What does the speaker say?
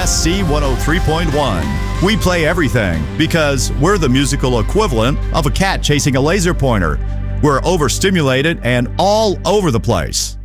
KSC 103.1. We play everything because we're the musical equivalent of a cat chasing a laser pointer. We're overstimulated and all over the place.